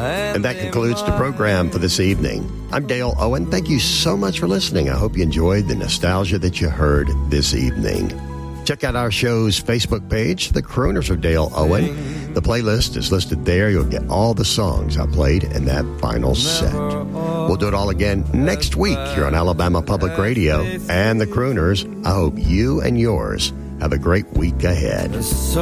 And that concludes the program for this evening. I'm Dale Owen. Thank you so much for listening. I hope you enjoyed the nostalgia that you heard this evening. Check out our show's Facebook page, The Crooners of Dale Owen. The playlist is listed there. You'll get all the songs I played in that final set. We'll do it all again next week here on Alabama Public Radio and The Crooners. I hope you and yours have a great week ahead.